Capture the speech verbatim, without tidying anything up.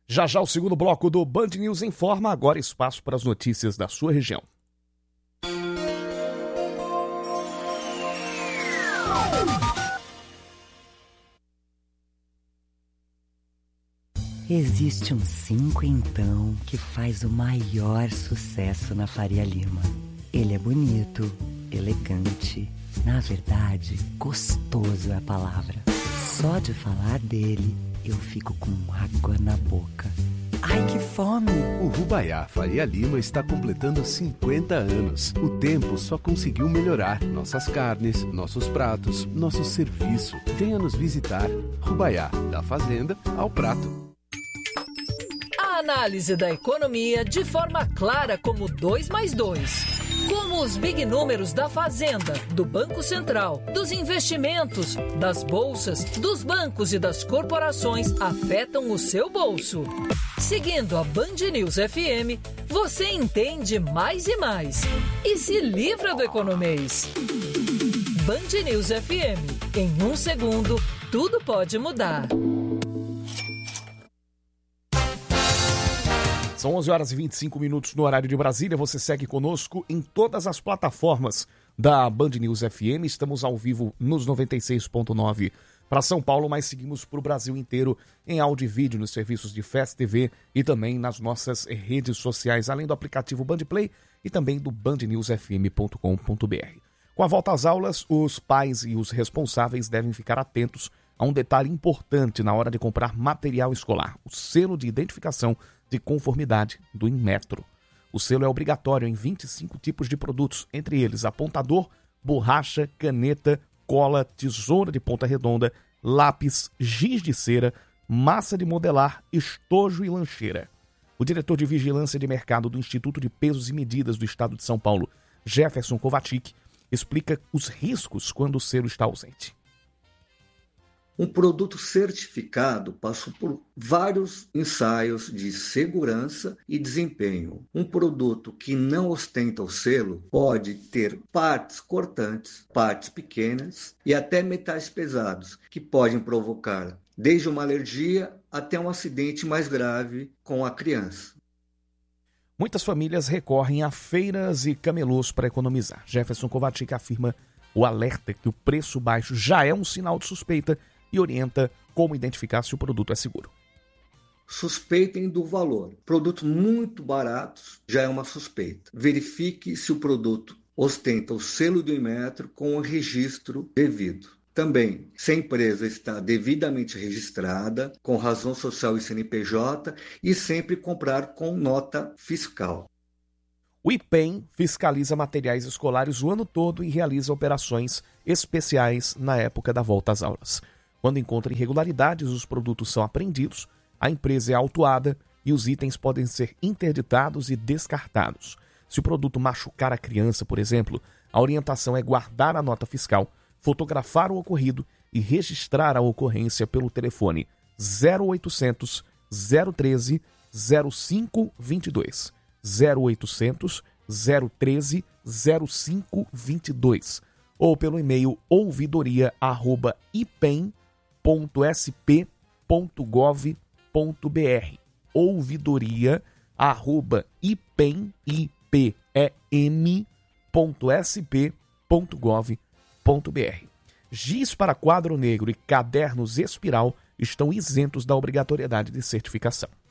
Já já o segundo bloco do Band News Informa, agora espaço para as notícias da sua região. Existe um cinco então que faz o maior sucesso na Faria Lima. Ele é bonito, elegante, na verdade, gostoso é a palavra. Só de falar dele, eu fico com água na boca. Ai, que fome! O Rubaiá Faria Lima está completando cinquenta anos. O tempo só conseguiu melhorar nossas carnes, nossos pratos, nosso serviço. Venha nos visitar. Rubaiá, da fazenda ao prato. A análise da economia de forma clara como dois mais dois. Como os big números da Fazenda, do Banco Central, dos investimentos, das bolsas, dos bancos e das corporações afetam o seu bolso. Seguindo a Band News F M, você entende mais e mais e se livra do economês. Band News F M. Em um segundo, tudo pode mudar. São onze horas e vinte e cinco minutos no horário de Brasília. Você segue conosco em todas as plataformas da Band News F M. Estamos ao vivo nos noventa e seis ponto nove para São Paulo, mas seguimos para o Brasil inteiro em áudio e vídeo nos serviços de F E S T V e também nas nossas redes sociais, além do aplicativo Bandplay e também do band news f m ponto com ponto b r. Com a volta às aulas, os pais e os responsáveis devem ficar atentos a um detalhe importante na hora de comprar material escolar: o selo de identificação de conformidade do Inmetro. O selo é obrigatório em vinte e cinco tipos de produtos, entre eles apontador, borracha, caneta, cola, tesoura de ponta redonda, lápis, giz de cera, massa de modelar, estojo e lancheira. O diretor de Vigilância de Mercado do Instituto de Pesos e Medidas do Estado de São Paulo, Jefferson Kovacic, explica os riscos quando o selo está ausente. Um produto certificado passou por vários ensaios de segurança e desempenho. Um produto que não ostenta o selo pode ter partes cortantes, partes pequenas e até metais pesados, que podem provocar desde uma alergia até um acidente mais grave com a criança. Muitas famílias recorrem a feiras e camelôs para economizar. Jefferson Kovacic afirma o alerta que o preço baixo já é um sinal de suspeita e orienta como identificar se o produto é seguro. Suspeitem do valor. Produtos muito baratos já é uma suspeita. Verifique se o produto ostenta o selo do Inmetro com o registro devido. Também, se a empresa está devidamente registrada, com razão social e C N P J, e sempre comprar com nota fiscal. O I P E M fiscaliza materiais escolares o ano todo e realiza operações especiais na época da volta às aulas. Quando encontra irregularidades, os produtos são apreendidos, a empresa é autuada e os itens podem ser interditados e descartados. Se o produto machucar a criança, por exemplo, a orientação é guardar a nota fiscal, fotografar o ocorrido e registrar a ocorrência pelo telefone zero oitocentos, zero treze, zero cinco vinte e dois. zero oitocentos, zero treze, zero cinco vinte e dois ou pelo e-mail ouvidoria arroba ipem ponto s p ponto gov ponto b r ouvidoria arroba ipem ponto s p ponto gov ponto b r. Giz para quadro negro e cadernos espiral estão isentos da obrigatoriedade de certificação.